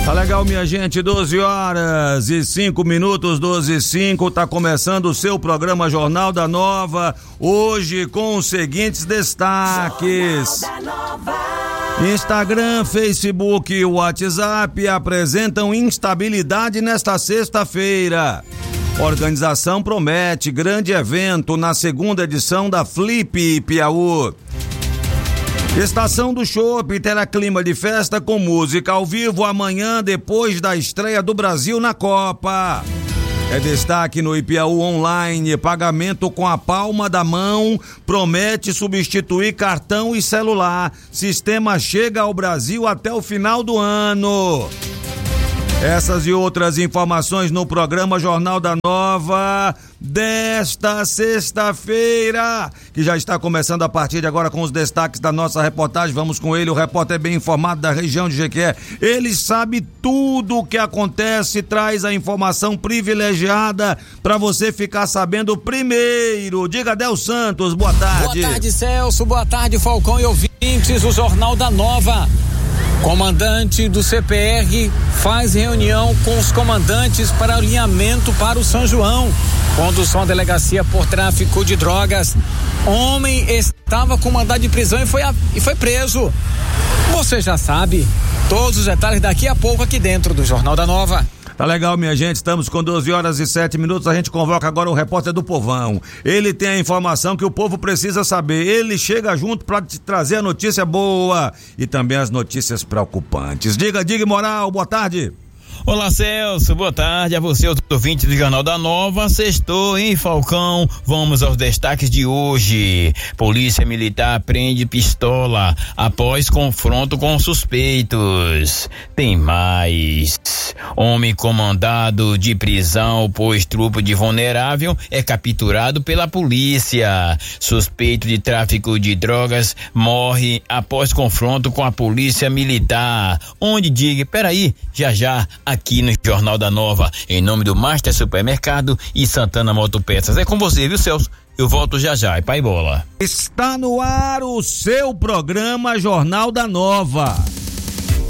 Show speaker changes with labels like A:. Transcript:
A: Tá legal, minha gente, 12h05, 12h05, tá começando o seu programa Jornal da Nova, hoje com os seguintes destaques. Instagram, Facebook e WhatsApp apresentam instabilidade nesta sexta-feira. Organização promete grande evento na segunda edição da Flip Piauí. Estação do Chopp terá clima de festa com música ao vivo amanhã, depois da estreia do Brasil na Copa. É destaque no Ipiaú Online, pagamento com a palma da mão, promete substituir cartão e celular. Sistema chega ao Brasil até o final do ano. Essas e outras informações no programa Jornal da Nova desta sexta-feira, que já está começando a partir de agora com os destaques da nossa reportagem. Vamos com ele, o repórter bem informado da região de Jequié. Ele sabe tudo o que acontece, traz a informação privilegiada para você ficar sabendo primeiro. Diga, Del Santos, boa tarde.
B: Boa tarde, Celso, boa tarde, Falcão e ouvintes, o Jornal da Nova. Comandante do CPR faz reunião com os comandantes para alinhamento para o São João. Condução à delegacia por tráfico de drogas. Homem estava com mandado de prisão e foi preso. Você já sabe todos os detalhes daqui a pouco aqui dentro do Jornal da Nova.
A: Tá legal, minha gente, estamos com 12h07, a gente convoca agora o repórter do Povão. Ele tem a informação que o povo precisa saber, ele chega junto para te trazer a notícia boa e também as notícias preocupantes. Diga, Moral, boa tarde.
C: Olá, Celso, boa tarde a você, os ouvintes do Jornal da Nova. Sextou, hein, Falcão? Vamos aos destaques de hoje. Polícia Militar prende pistola após confronto com suspeitos. Tem mais. Homem com mandado de prisão por estupro de vulnerável é capturado pela polícia. Suspeito de tráfico de drogas morre após confronto com a Polícia Militar. Onde diga, peraí, já, aqui no Jornal da Nova, em nome do Master Supermercado e Santana Motopeças. É com você, viu, Celso? Eu volto já, e pai bola.
A: Está no ar o seu programa Jornal da Nova.